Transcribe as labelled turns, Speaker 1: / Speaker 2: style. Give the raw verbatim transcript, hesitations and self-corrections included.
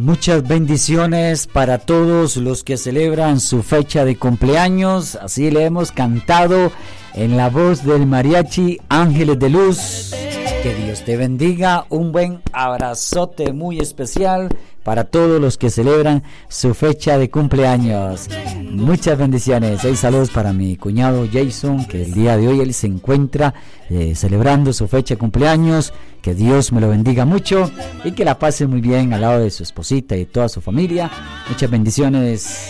Speaker 1: Muchas bendiciones para todos los que celebran su fecha de cumpleaños. Así le hemos cantado en la voz del mariachi Ángeles de Luz. Que Dios te bendiga. Un buen abrazote muy especial para todos los que celebran su fecha de cumpleaños. Muchas bendiciones. Y saludos para mi cuñado Jason, que el día de hoy él se encuentra eh, celebrando su fecha de cumpleaños. Que Dios me lo bendiga mucho y que la pase muy bien al lado de su esposita y toda su familia. Muchas bendiciones.